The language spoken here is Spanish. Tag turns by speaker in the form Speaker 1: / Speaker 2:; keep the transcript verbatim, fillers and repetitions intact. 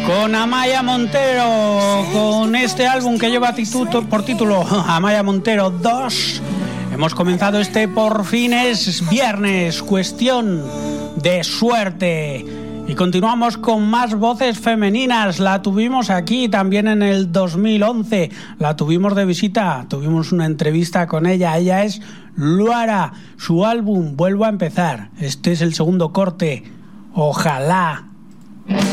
Speaker 1: Con Amaya Montero, con este álbum que lleva titu- por título Amaya Montero dos. Hemos comenzado este Por fin es viernes, cuestión de suerte. Y continuamos con más voces femeninas. La tuvimos aquí también en el dos mil once. La tuvimos de visita, tuvimos una entrevista con ella. Ella es Luara. Su álbum Vuelvo a empezar. Este es el segundo corte. Ojalá.